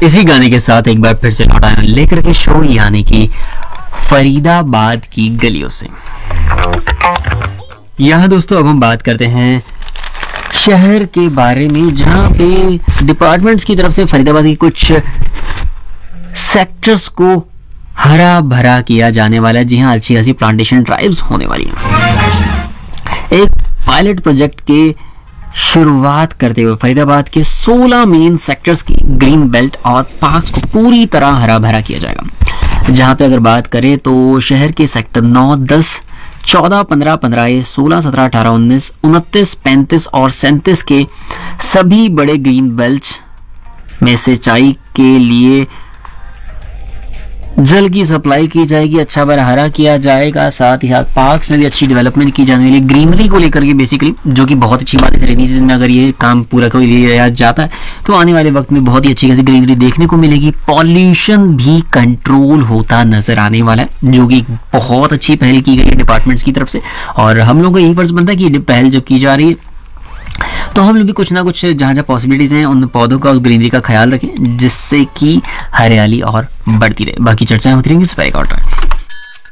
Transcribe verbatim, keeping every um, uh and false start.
इसी गाने के साथ एक बार फिर से लौट आए लेकर के शो, यानी कि फरीदाबाद की गलियों से। यहाँ दोस्तों अब हम बात करते हैं शहर के बारे में, जहाँ पे डिपार्टमेंट्स की तरफ से फरीदाबाद की कुछ सेक्टर्स को हरा भरा किया जाने वाला है। जी हाँ, अच्छी खासी प्लांटेशन ड्राइव्स होने वाली हैं। एक पायलट प्रोजेक्ट के शुरुआत करते हुए फरीदाबाद के सोलह मेन सेक्टर्स की ग्रीन बेल्ट और पार्क्स को पूरी तरह हरा भरा किया जाएगा। जहां पे अगर बात करें तो शहर के सेक्टर नौ, दस, चौदह, पंद्रह, पंद्रह, सोलह, सत्रह, अठारह, उन्नीस, उनतीस, पैंतीस और सैंतीस के सभी बड़े ग्रीन बेल्ट में सिंचाई के लिए जल की सप्लाई की जाएगी, अच्छा भरा हरा किया जाएगा। साथ ही साथ पार्क्स में भी अच्छी डेवलपमेंट की जाने वाली, ग्रीनरी को लेकर के बेसिकली, जो कि बहुत अच्छी बात है। रेनी सीजन में अगर ये काम पूरा कर लिया जाता है तो आने वाले वक्त में बहुत ही अच्छी खासी ग्रीनरी देखने को मिलेगी। पॉल्यूशन भी कंट्रोल होता नजर आने वाला है, जो कि बहुत अच्छी पहल की गई है डिपार्टमेंट्स की तरफ से। और हम लोगों का यही फर्ज बनता है कि ये पहल जब की जा रही है तो हम लोग भी कुछ ना कुछ जहाँ जहाँ पॉसिबिलिटीज हैं उन पौधों का, उस ग्रीनरी का ख्याल रखें, जिससे कि हरियाली और बढ़ती रहे। बाकी चर्चाएं होती रहेंगी इस पर।